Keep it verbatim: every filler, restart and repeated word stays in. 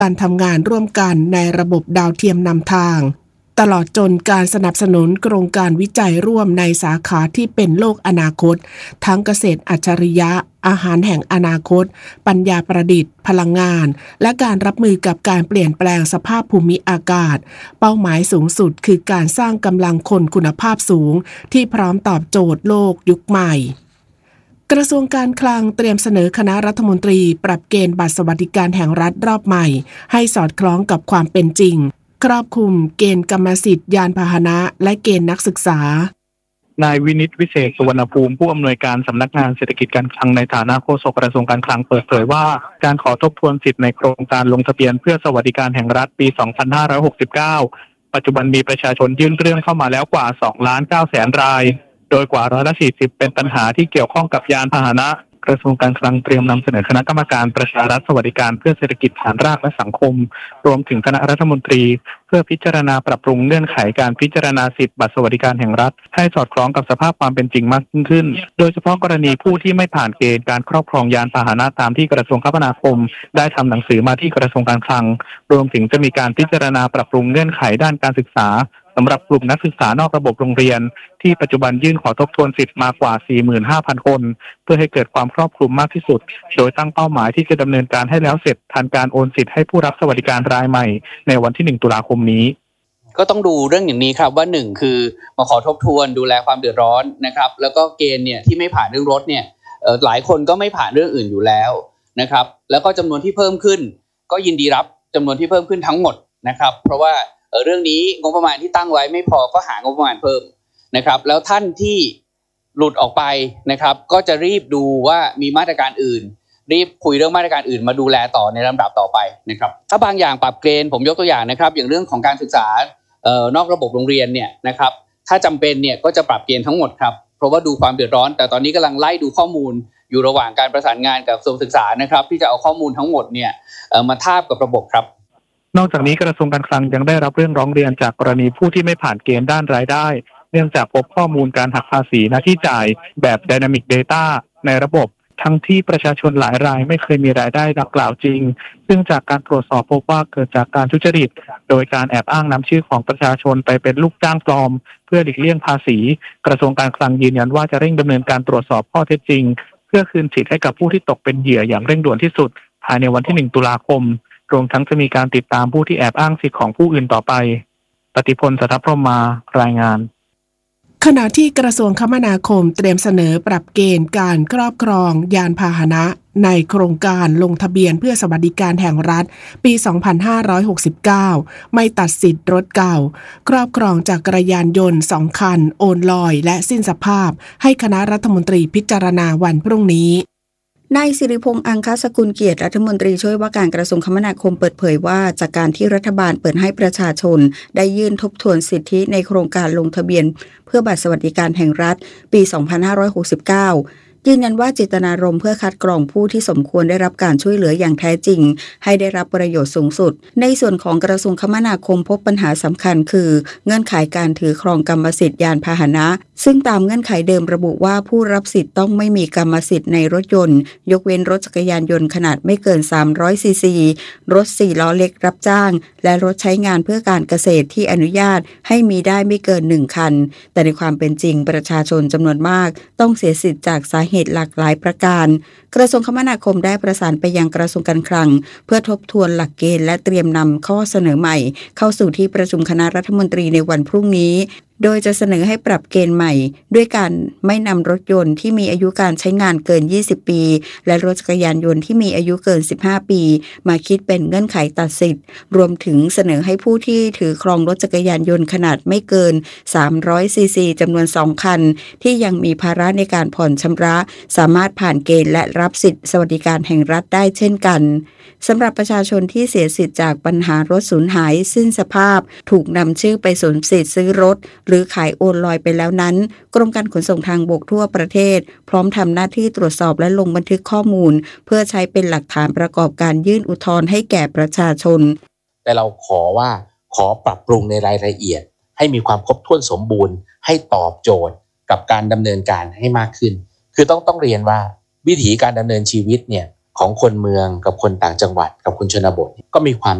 การทำงานร่วมกันในระบบดาวเทียมนำทางตลอดจนการสนับสนุนโครงการวิจัยร่วมในสาขาที่เป็นโลกอนาคตทั้งเกษตรอัจฉริยะอาหารแห่งอนาคตปัญญาประดิษฐ์พลังงานและการรับมือกับการเปลี่ยนแปลงสภาพภูมิอากาศเป้าหมายสูงสุดคือการสร้างกำลังคนคุณภาพสูงที่พร้อมตอบโจทย์โลกยุคใหม่กระทรวงการคลังเตรียมเสนอคณะรัฐมนตรีปรับเกณฑ์บัตรสวัสดิการแห่งรัฐรอบใหม่ให้สอดคล้องกับความเป็นจริงครอบคลุมเกณฑ์กรรมสิทธิ์ยานพาหนะและเกณฑ์นักศึกษานายวินิตวิเศษสุวรรณภูมิผู้อำนวยการสำนักงานเศรษฐกิจการคลังในฐานะโฆษกกระทรวงการคลังเปิดเผยว่าการขอทบทวนสิทธิ์ในโครงการลงทะเบียนเพื่อสวัสดิการแห่งรัฐปี สองพันห้าร้อยหกสิบเก้า ปัจจุบันมีประชาชนยื่นเรื่องเข้ามาแล้วกว่า สองล้านเก้าแสนรายโดยกว่าร้อยละสี่สิบเป็นปัญหาที่เกี่ยวข้องกับยานพาหนะกระทรวงการคลังเตรียมนำเสนอคณะกรรมการประชารัฐสวัสดิการเพื่อเศรษฐกิจฐานรากและสังคมรวมถึงคณะรัฐมนตรีเพื่อพิจารณาปรับปรุงเงื่อนไขการพิจารณาสิทธิบัตรสวัสดิการแห่งรัฐให้สอดคล้องกับสภาพความเป็นจริงมากยิ่งขึ้นโดยเฉพาะกรณีผู้ที่ไม่ผ่านเกณฑ์การครอบครองยานพาหนะตามที่กระทรวงคมนาคมได้ทำหนังสือมาที่กระทรวงการคลังรวมถึงจะมีการพิจารณาปรับปรุงเงื่อนไขด้านการศึกษาสำหรับกลุ่มนักศึกษานอกระบบโรงเรียนที่ปัจจุบันยื่นขอทบทวนสิทธิ์มากว่า สี่หมื่นห้าพัน คนเพื่อให้เกิดความครอบคลุมมากที่สุดโดยตั้งเป้าหมายที่จะดำเนินการให้แล้วเสร็จทันการโอนสิทธิ์ให้ผู้รับสวัสดิการรายใหม่ในวันที่หนึ่งตุลาคมนี้ก็ต้องดูเรื่องอย่างนี้ครับว่าหนึ่งคือมาขอทบทวนดูแลความเดือดร้อนนะครับแล้วก็เกณฑ์เนี่ยที่ไม่ผ่านเรื่องรถเนี่ยเอ่อหลายคนก็ไม่ผ่านเรื่องอื่นอยู่แล้วนะครับแล้วก็จำนวนที่เพิ่มขึ้นก็ยินดีรับจำนวนที่เพิ่มขึ้นทั้งหมดนะครับเพราะว่าเออเรื่องนี้งบประมาณที่ตั้งไว้ไม่พอก็หางบประมาณเพิ่มนะครับแล้วท่านที่หลุดออกไปนะครับก็จะรีบดูว่ามีมาตรการอื่นรีบคุยเรื่องมาตรการอื่นมาดูแลต่อในลำดับต่อไปนะครับถ้าบางอย่างปรับเกณฑ์ผมยกตัวอย่างนะครับอย่างเรื่องของการศึกษาเอ่อนอกระบบโรงเรียนเนี่ยนะครับถ้าจำเป็นเนี่ยก็จะปรับเกณฑ์ทั้งหมดครับเพราะว่าดูความเดือดร้อนแต่ตอนนี้กำลังไล่ดูข้อมูลอยู่ระหว่างการประสานงานกับกระทรวงศึกษานะครับที่จะเอาข้อมูลทั้งหมดเนี่ยเอ่อมาทาบกับระบบครับนอกจากนี้กระทรวงการคลังยังได้รับเรื่องร้องเรียนจากกรณีผู้ที่ไม่ผ่านเกณฑ์ด้านรายได้เนื่องจากพบข้อมูลการหักภาษีหน้าที่จ่ายแบบ Dynamic Data ในระบบทั้งที่ประชาชนหลายรายไม่เคยมีรายได้ดังกล่าวจริงซึ่งจากการตรวจสอบพบว่าเกิดจากการทุจริตโดยการแอบอ้างนำชื่อของประชาชนไปเป็นลูกจ้างปลอมเพื่อหลีกเลี่ยงภาษีกระทรวงการคลังยืนยันว่าจะเร่งดำเนินการตรวจสอบข้อเท็จจริงเพื่อคืนสิทธิ์ให้กับผู้ที่ตกเป็นเหยื่ออย่างเร่งด่วนที่สุดภายในวันที่หนึ่งตุลาคมรวมทั้งจะมีการติดตามผู้ที่แอบอ้างสิทธิของผู้อื่นต่อไปปฏิพล สัทธพรหมารายงานขณะที่กระทรวงคมนาคมเตรียมเสนอปรับเกณฑ์การครอบครองยานพาหนะในโครงการลงทะเบียนเพื่อสวัสดิการแห่งรัฐปี สองพันห้าร้อยหกสิบเก้า ไม่ตัดสิทธิ์รถเก่าครอบครองจักรยานยนต์สองคันโอนลอยและสิ้นสภาพให้คณะรัฐมนตรีพิจารณาวันพรุ่งนี้นายสิริพงษ์อังคสกุลเกียรติรัฐมนตรีช่วยว่าการกระทรวงคมนาคมเปิดเผยว่าจากการที่รัฐบาลเปิดให้ประชาชนได้ยื่นทบทวนสิทธิในโครงการลงทะเบียนเพื่อบัตรสวัสดิการแห่งรัฐปี สองพันห้าร้อยหกสิบเก้า ยืนยันว่าเจตนารมณ์เพื่อคัดกรองผู้ที่สมควรได้รับการช่วยเหลืออย่างแท้จริงให้ได้รับประโยชน์สูงสุดในส่วนของกระทรวงคมนาคมพบปัญหาสำคัญคือเงื่อนไขการถือครองกรรมสิทธิ์ยานพาหนะซึ่งตามเงื่อนไขเดิมระบุว่าผู้รับสิทธิ์ต้องไม่มีกรรมสิทธิ์ในรถยนต์ยกเว้นรถจักรยานยนต์ขนาดไม่เกินสามร้อยซีซีรถสี่ล้อเล็กรับจ้างและรถใช้งานเพื่อการเกษตรที่อนุญาตให้มีได้ไม่เกินหนึ่งคันแต่ในความเป็นจริงประชาชนจำนวนมากต้องเสียสิทธิ์จากสาเหตุหลากหลายประการกระทรวงคมนาคมได้ประสานไปยังกระทรวงการคลังเพื่อทบทวนหลักเกณฑ์และเตรียมนำข้อเสนอใหม่เข้าสู่ที่ประชุมคณะรัฐมนตรีในวันพรุ่งนี้โดยจะเสนอให้ปรับเกณฑ์ใหม่ด้วยการไม่นำรถยนต์ที่มีอายุการใช้งานเกินยี่สิบปีและรถจักรยานยนต์ที่มีอายุเกินสิบห้าปีมาคิดเป็นเงื่อนไขตัดสิทธิ์รวมถึงเสนอให้ผู้ที่ถือครองรถจักรยานยนต์ขนาดไม่เกินสามร้อยซีซีจำนวนสองคันที่ยังมีภาระในการผ่อนชำระสามารถผ่านเกณฑ์และรับสิทธิสวัสดิการแห่งรัฐได้เช่นกันสำหรับประชาชนที่เสียสิทธิ์จากปัญหารถสูญหายสิ้นสภาพถูกนำชื่อไปสวมสิทธิ์ซื้อรถหรือขายโอนลอยไปแล้วนั้นกรมการขนส่งทางบกทั่วประเทศพร้อมทำหน้าที่ตรวจสอบและลงบันทึกข้อมูลเพื่อใช้เป็นหลักฐานประกอบการยื่นอุทธรณ์ให้แก่ประชาชนแต่เราขอว่าขอปรับปรุงในรายละเอียดให้มีความครบถ้วนสมบูรณ์ให้ตอบโจทย์กับการดำเนินการให้มากขึ้นคือต้องต้องเรียนว่าวิถีการดำเนินชีวิตเนี่ยของคนเมืองกับคนต่างจังหวัดกับคนชนบทก็มีความ